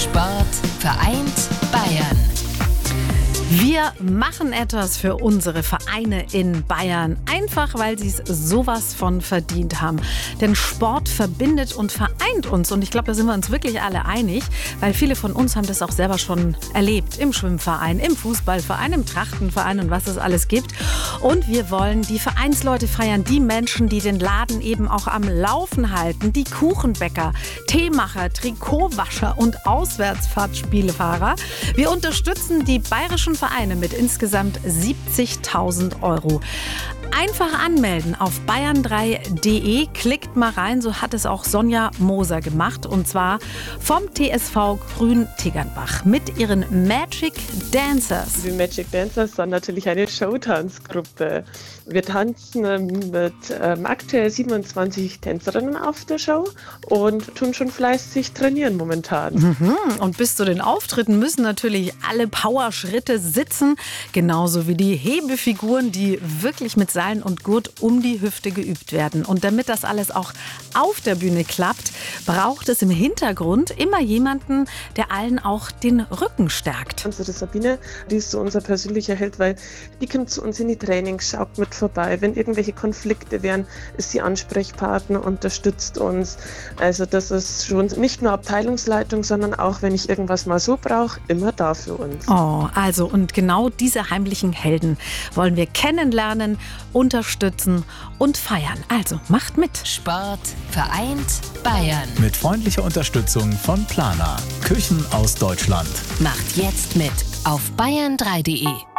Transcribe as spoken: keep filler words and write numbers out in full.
Sport vereint Bayern. Wir machen etwas für unsere Vereine in Bayern, einfach weil sie es sowas von verdient haben. Denn Sport verbindet und vereint uns und ich glaube, da sind wir uns wirklich alle einig, weil viele von uns haben das auch selber schon erlebt. Im Schwimmverein, im Fußballverein, im Trachtenverein und was es alles gibt. Und wir wollen die Vereinsleute feiern, die Menschen, die den Laden eben auch am Laufen halten, die Kuchenbäcker, Teemacher, Trikotwascher und Auswärtsfahrtspielfahrer. Wir unterstützen die bayerischen Vereine mit insgesamt siebzigtausend Euro. Einfach anmelden auf bayern drei punkt de. Klickt mal rein, so hat es auch Sonja Moser gemacht. Und zwar vom T S V Grün-Tegernbach mit ihren Magic Dancers. Die Magic Dancers sind natürlich eine Showtanzgruppe. Wir tanzen mit ähm, aktuell siebenundzwanzig Tänzerinnen auf der Show und tun schon fleißig trainieren momentan. Mhm. Und bis zu den Auftritten müssen natürlich alle Powerschritte sitzen, genauso wie die Hebefiguren, die wirklich mit Seilen und Gurt um die Hüfte geübt werden. Und damit das alles auch auf der Bühne klappt, braucht es im Hintergrund immer jemanden, der allen auch den Rücken stärkt. Unsere Sabine, die ist so unser persönlicher Held, weil die kommt zu uns in die Trainings, schaut mit vorbei. Wenn irgendwelche Konflikte wären, ist sie Ansprechpartner, unterstützt uns. Also das ist schon nicht nur Abteilungsleitung, sondern auch, wenn ich irgendwas mal so brauche, immer da für uns. Oh, also und genau diese heimlichen Helden wollen wir kennenlernen, unterstützen und feiern. Also macht mit. Sport vereint Bayern. Mit freundlicher Unterstützung von Plana. Küchen aus Deutschland. Macht jetzt mit auf bayern drei punkt de.